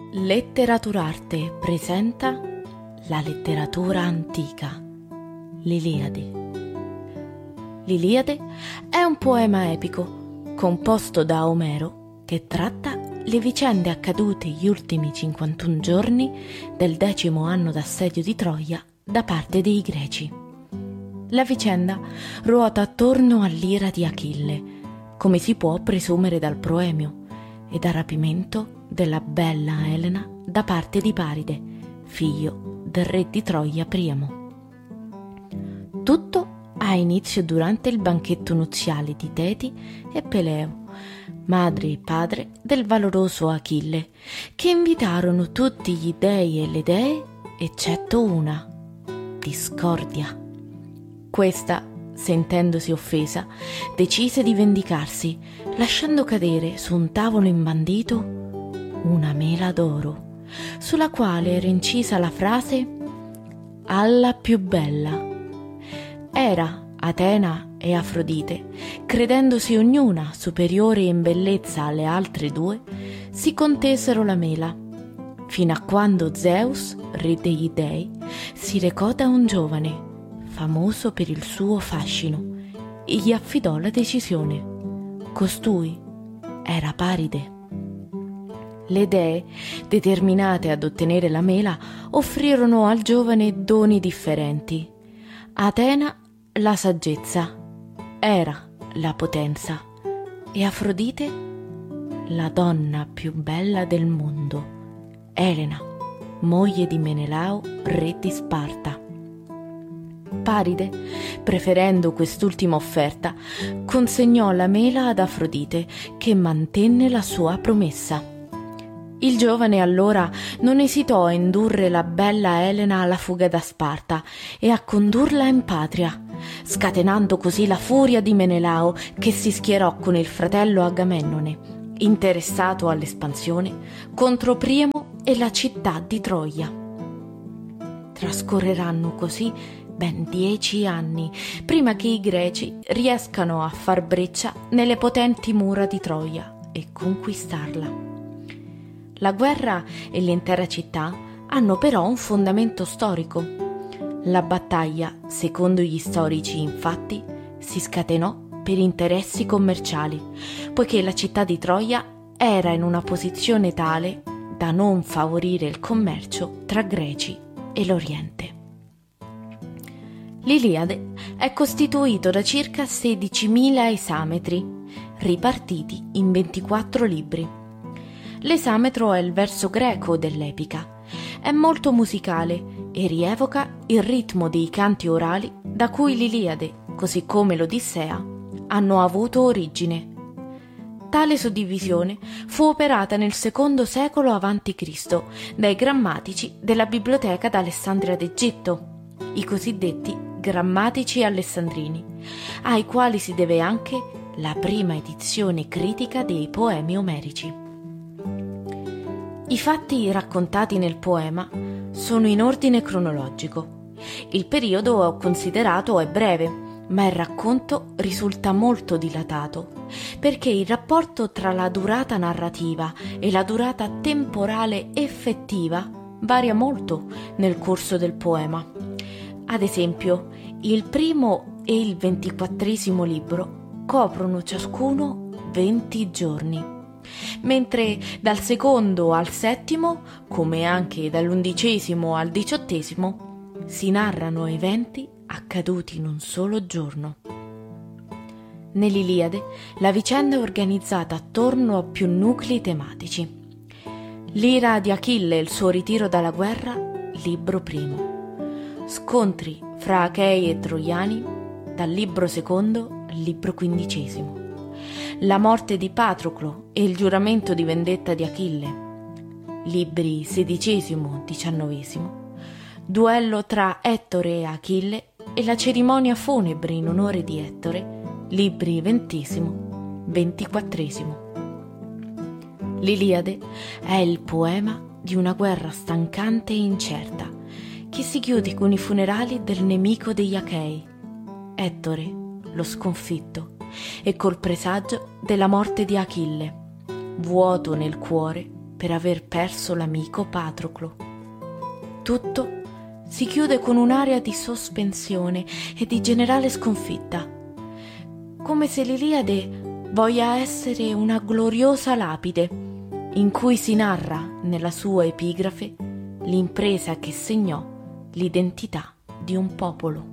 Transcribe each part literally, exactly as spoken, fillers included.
Letteraturarte presenta la letteratura antica, l'Iliade. L'Iliade è un poema epico composto da Omero che tratta le vicende accadute gli ultimi cinquantuno giorni del decimo anno d'assedio di Troia da parte dei Greci. La vicenda ruota attorno all'ira di Achille, come si può presumere dal proemio, e dal rapimento della bella Elena da parte di Paride, figlio del re di Troia Priamo. Tutto ha inizio durante il banchetto nuziale di Teti e Peleo, madre e padre del valoroso Achille, che invitarono tutti gli dei e le dee, eccetto una, Discordia. Questa, sentendosi offesa, decise di vendicarsi, lasciando cadere su un tavolo imbandito una mela d'oro, sulla quale era incisa la frase «Alla più bella». Era Atena e Afrodite, credendosi ognuna superiore in bellezza alle altre due, si contesero la mela, fino a quando Zeus, re degli dei, si recò da un giovane, famoso per il suo fascino, e gli affidò la decisione. Costui era Paride. Le dee, determinate ad ottenere la mela, offrirono al giovane doni differenti. Atena la saggezza, Era la potenza e Afrodite la donna più bella del mondo, Elena, moglie di Menelao, re di Sparta. Paride, preferendo quest'ultima offerta, consegnò la mela ad Afrodite, che mantenne la sua promessa. Il giovane allora non esitò a indurre la bella Elena alla fuga da Sparta e a condurla in patria, scatenando così la furia di Menelao, che si schierò con il fratello Agamennone, interessato all'espansione, contro Priamo e la città di Troia. Trascorreranno così ben dieci anni prima che i Greci riescano a far breccia nelle potenti mura di Troia e conquistarla. La guerra e l'intera città hanno però un fondamento storico. La battaglia, secondo gli storici, infatti, si scatenò per interessi commerciali, poiché la città di Troia era in una posizione tale da non favorire il commercio tra Greci e l'Oriente. L'Iliade è costituito da circa sedicimila esametri, ripartiti in ventiquattro libri. L'esametro è il verso greco dell'epica. È molto musicale e rievoca il ritmo dei canti orali da cui l'Iliade, così come l'Odissea, hanno avuto origine. Tale suddivisione fu operata nel secondo secolo avanti Cristo dai grammatici della Biblioteca d'Alessandria d'Egitto, i cosiddetti grammatici alessandrini, ai quali si deve anche la prima edizione critica dei poemi omerici. I fatti raccontati nel poema sono in ordine cronologico. Il periodo considerato è breve, ma il racconto risulta molto dilatato, perché il rapporto tra la durata narrativa e la durata temporale effettiva varia molto nel corso del poema. Ad esempio, il primo e il ventiquattresimo libro coprono ciascuno venti giorni, mentre dal secondo al settimo, come anche dall'undicesimo al diciottesimo, si narrano eventi accaduti in un solo giorno. Nell'Iliade la vicenda è organizzata attorno a più nuclei tematici. L'ira di Achille e il suo ritiro dalla guerra, libro primo. Scontri fra Achei e Troiani, dal libro secondo al libro quindicesimo. La morte di Patroclo e il giuramento di vendetta di Achille, libri sedicesimo diciannovesimo. Duello tra Ettore e Achille e la cerimonia funebre in onore di Ettore, libri ventesimo ventiquattresimo. L'Iliade è il poema di una guerra stancante e incerta, che si chiude con i funerali del nemico degli Achei, Ettore, lo sconfitto, e col presagio della morte di Achille, vuoto nel cuore per aver perso l'amico Patroclo. Tutto si chiude con un'aria di sospensione e di generale sconfitta, come se l'Iliade voglia essere una gloriosa lapide in cui si narra nella sua epigrafe l'impresa che segnò l'identità di un popolo.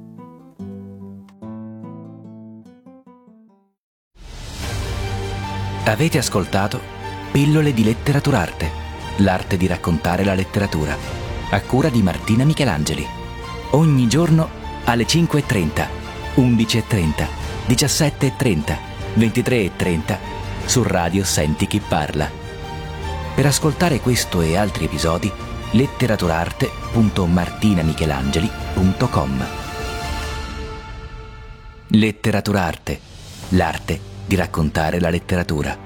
Avete ascoltato Pillole di Letteraturarte, l'arte di raccontare la letteratura, a cura di Martina Michelangeli. Ogni giorno alle cinque e trenta, undici e trenta, diciassette e trenta, ventitré e trenta su Radio Senti Chi Parla. Per ascoltare questo e altri episodi, letteraturarte punto martinamichelangeli punto com. Letteraturarte, l'arte di raccontare la letteratura.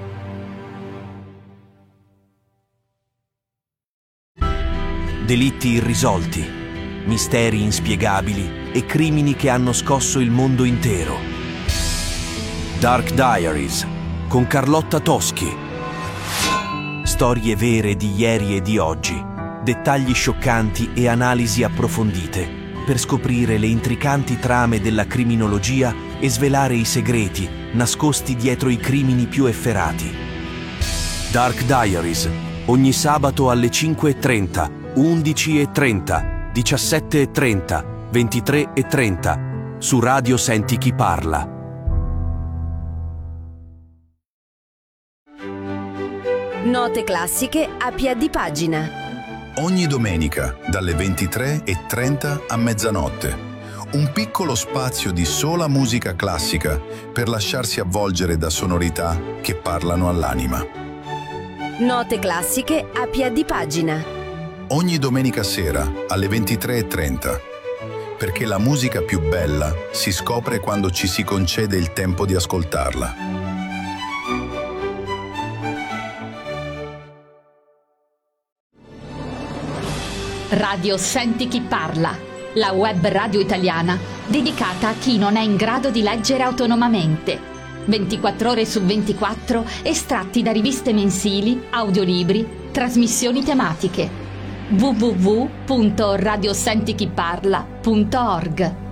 Delitti irrisolti, misteri inspiegabili e crimini che hanno scosso il mondo intero. Dark Diaries con Carlotta Toschi. Storie vere di ieri e di oggi, dettagli scioccanti e analisi approfondite per scoprire le intricanti trame della criminologia e svelare i segreti nascosti dietro i crimini più efferati. Dark Diaries, ogni sabato alle cinque e trenta, undici e trenta, diciassette e trenta, ventitré e trenta, su Radio Senti Chi Parla. Note classiche a piedi pagina. Ogni domenica, dalle ventitré e trenta a mezzanotte. Un piccolo spazio di sola musica classica per lasciarsi avvolgere da sonorità che parlano all'anima. Note classiche a piedi pagina. Ogni domenica sera alle ventitré e trenta. Perché la musica più bella si scopre quando ci si concede il tempo di ascoltarla. Radio Senti Chi Parla, la web radio italiana dedicata a chi non è in grado di leggere autonomamente. ventiquattro ore su ventiquattro estratti da riviste mensili, audiolibri, trasmissioni tematiche. w w w punto radiosentichiparla punto org